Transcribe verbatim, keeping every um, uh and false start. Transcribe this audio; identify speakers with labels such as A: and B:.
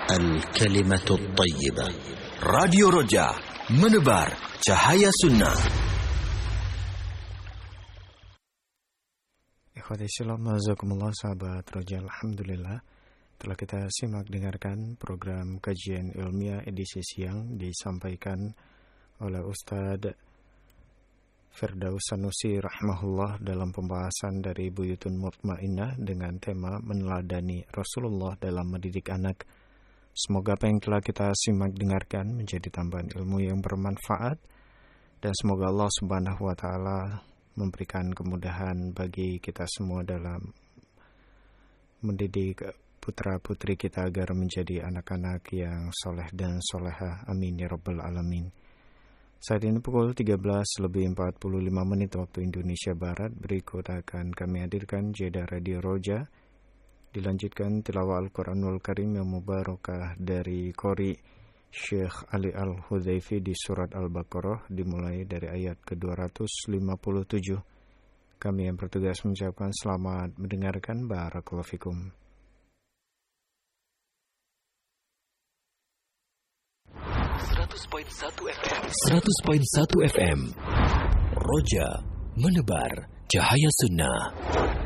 A: الكلمة الطيبة.
B: Radio Roja, menebar cahaya sunnah.
C: Ikhwati shalom, jazakumullah sahabat Roja. Alhamdulillah telah kita simak dengarkan program kajian ilmiah edisi siang disampaikan oleh Ustadz Firdaus Sanusi rahimahullah dalam pembahasan dari Buyutun Mutmainnah dengan tema meneladani Rasulullah dalam mendidik anak. Semoga apa yang telah kita simak dengarkan menjadi tambahan ilmu yang bermanfaat, dan semoga Allah Subhanahu wa taala memberikan kemudahan bagi kita semua dalam mendidik putra-putri kita agar menjadi anak-anak yang soleh dan soleha. Amin ya rabbal alamin. Saat ini pukul tiga belas lebih empat puluh lima menit waktu Indonesia Barat. Berikut akan kami hadirkan jeda Radio Roja. Dilanjutkan tilawah Al-Quranul Karim yang mubarakah dari Qori Syekh Ali Al-Hudhaifi di surat Al-Baqarah dimulai dari ayat ke dua ratus lima puluh tujuh. Kami yang bertugas mengucapkan selamat mendengarkan. Barakallahu fikum.
B: seratus koma satu F M seratus koma satu F M Roja, menebar cahaya sunnah.